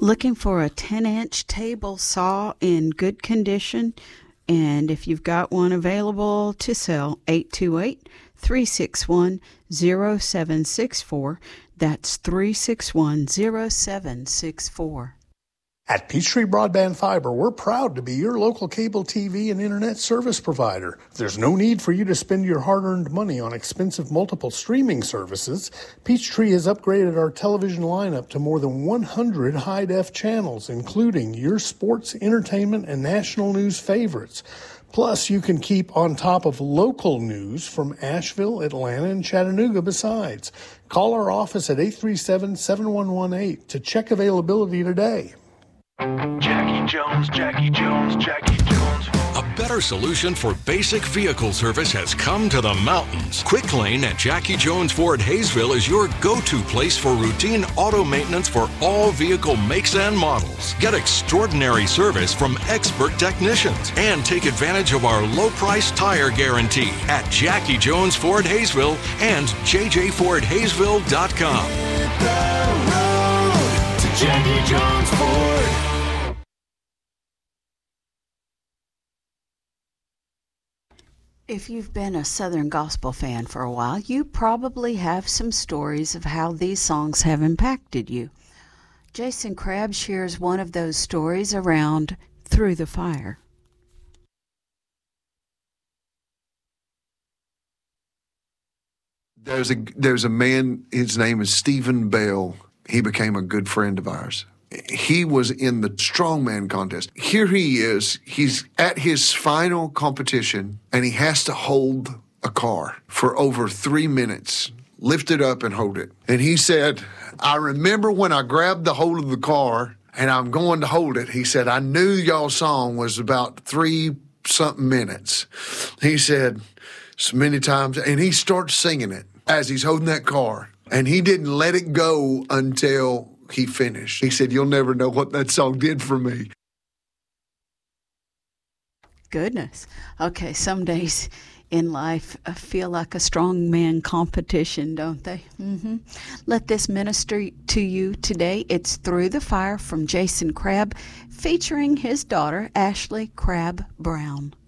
Looking for a 10-inch table saw in good condition? And if you've got one available to sell, 828-361-0764. That's 361-0764. At Peachtree Broadband Fiber, we're proud to be your local cable TV and internet service provider. There's no need for you to spend your hard-earned money on expensive multiple streaming services. Peachtree has upgraded our television lineup to more than 100 high-def channels, including your sports, entertainment, and national news favorites. Plus, you can keep on top of local news from Asheville, Atlanta, and Chattanooga besides. Call our office at 837-7118 to check availability today. Jackie Jones, Jackie Jones, Jackie Jones. A better solution for basic vehicle service has come to the mountains. Quick Lane at Jackie Jones Ford Hayesville is your go-to place for routine auto maintenance for all vehicle makes and models. Get extraordinary service from expert technicians and take advantage of our low-price tire guarantee at Jackie Jones Ford Hayesville and jjfordhayesville.com. Hit the road to Jackie Jones Ford. If you've been a Southern gospel fan for a while, you probably have some stories of how these songs have impacted you. Jason Crabb shares one of those stories around Through the Fire. There's a man, his name is Stephen Bell. He became a good friend of ours. He was in the strongman contest. Here he is. He's at his final competition, and he has to hold a car for over 3 minutes. Lift it up and hold it. And he said, I remember when I grabbed the hold of the car, and I'm going to hold it. He said, I knew y'all's song was about 3-something minutes. He said, so many times, and he starts singing it as he's holding that car. And he didn't let it go until he finished. He said, you'll never know what that song did for me. Goodness. Okay, some days in life feel like a strongman competition, don't they? Let this minister to you today. It's Through the Fire from Jason Crabb, featuring his daughter, Ashley Crabb Brown.